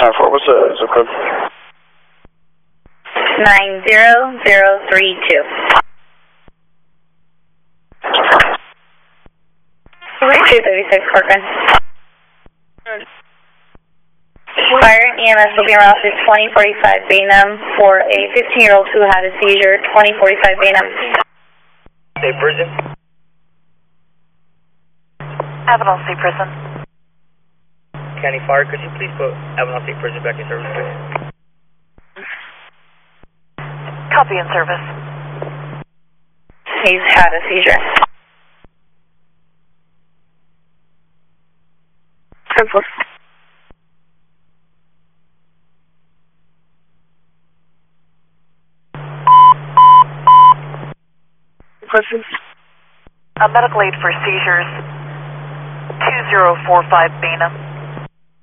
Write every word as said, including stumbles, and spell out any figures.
nine four, what's the zip code? nine zero zero three two. two thirty-six, Corcoran. Fire and E M S will be in route to twenty forty-five Bainham for a fifteen-year-old who had a seizure, twenty forty-five Bainham. State Prison. Avenal State Prison. County Fire, could you please put Avenal State Prison back in service, please? Copy in service. He's had a seizure. Simple. Question? A medical aid for seizures, two zero four five Bainham.